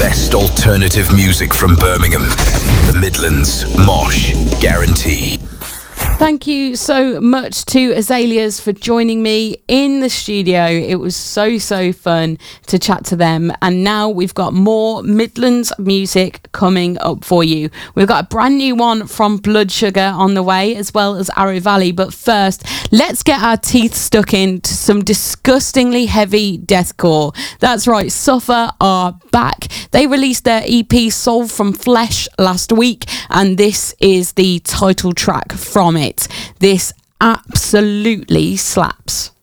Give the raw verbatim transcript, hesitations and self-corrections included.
best alternative music from Birmingham. The Midlands Mosh Guarantee. Thank you so much to Azaleas for joining me in the studio. It was so, so fun to chat to them. And now we've got more Midlands music coming up for you. We've got a brand new one from Blood Sugar on the way, as well as Arrow Valley. But first, let's get our teeth stuck into some disgustingly heavy deathcore. That's right, Suffer are back. They released their E P Soul from Flesh last week, and this is the title track from it. This absolutely slaps.